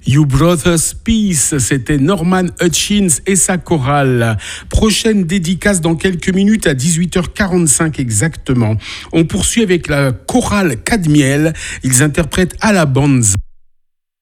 You Brought Us Peace, c'était Norman Hutchins et sa chorale. Prochaine dédicace dans quelques minutes à 18h45 exactement. On poursuit avec la chorale Cadmiel. Ils interprètent à la Banza.